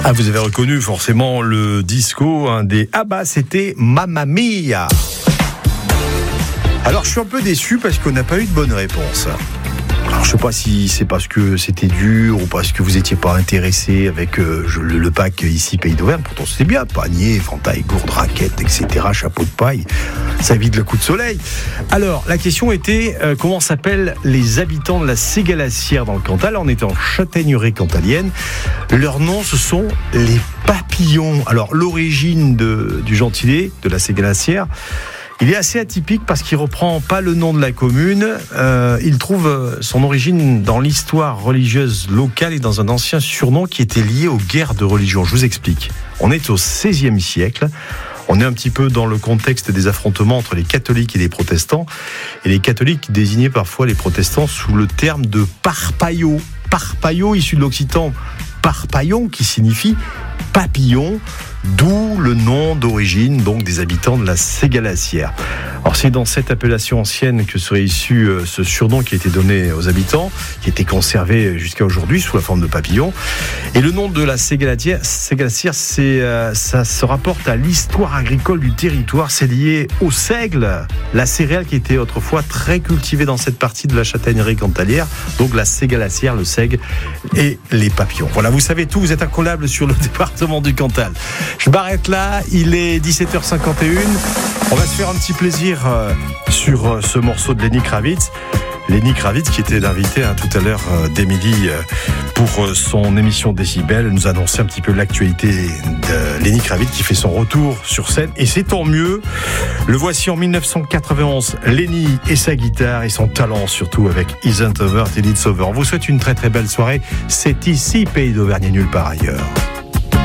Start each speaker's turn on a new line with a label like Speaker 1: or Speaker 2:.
Speaker 1: Ah, vous avez reconnu forcément le disco des ABBA, c'était Mamma Mia. Alors je suis un peu déçu parce qu'on n'a pas eu de bonne réponse. Alors je sais pas si c'est parce que c'était dur ou parce que vous étiez pas intéressé avec le pack ici Pays d'Auvergne. Pourtant c'était bien, panier, éventail, gourde, raquette, etc., chapeau de paille, ça évite le coup de soleil. Alors la question était comment s'appellent les habitants de la Ségalassière dans le Cantal. On était en Châtaigneraie cantalienne. Leur nom, ce sont les Papillons. Alors l'origine du gentilé de la Ségalassière, il est assez atypique parce qu'il reprend pas le nom de la commune. Il trouve son origine dans l'histoire religieuse locale et dans un ancien surnom qui était lié aux guerres de religion. Je vous explique. On est au XVIe siècle. On est un petit peu dans le contexte des affrontements entre les catholiques et les protestants. Et les catholiques désignaient parfois les protestants sous le terme de parpaillot. Parpaillot, issu de l'occitan parpaillon, qui signifie papillon. D'où le nom d'origine donc des habitants de la Ségalassière. Alors c'est dans cette appellation ancienne que serait issu ce surnom qui a été donné aux habitants, qui était conservé jusqu'à aujourd'hui sous la forme de papillon. Et le nom de la Ségalassière, ça se rapporte à l'histoire agricole du territoire. C'est lié au seigle, la céréale qui était autrefois très cultivée dans cette partie de la Châtaigneraie cantalière. Donc la Ségalassière, le seigle et les papillons. Voilà, vous savez tout, vous êtes incollable sur le département du Cantal. Je m'arrête là, il est 17h51. On va se faire un petit plaisir sur ce morceau de Lenny Kravitz. Lenny Kravitz qui était l'invité tout à l'heure d'Émilie pour son émission Décibel, nous annonçait un petit peu l'actualité de Lenny Kravitz qui fait son retour sur scène. Et c'est tant mieux. Le voici en 1991, Lenny et sa guitare et son talent surtout avec Isn't Over Till It's Over. On vous souhaite une très très belle soirée. C'est ici Pays d'Auvergne et nulle part ailleurs.